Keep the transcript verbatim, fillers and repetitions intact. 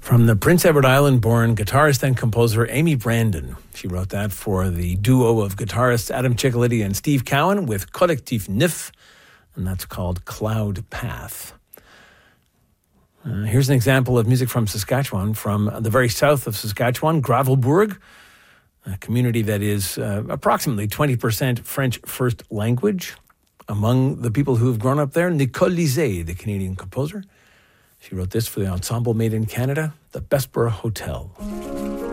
From the Prince Edward Island-born guitarist and composer Amy Brandon. She wrote that for the duo of guitarists Adam Chickaletti and Steve Cowan with Collectif Neuf, and that's called Cloud Path. Uh, here's an example of music from Saskatchewan, from the very south of Saskatchewan, Gravelbourg, a community that is uh, approximately twenty percent French first language. Among the people who have grown up there, Nicole Lisée, the Canadian composer. She wrote this for the ensemble made in Canada, the Bessborough Hotel.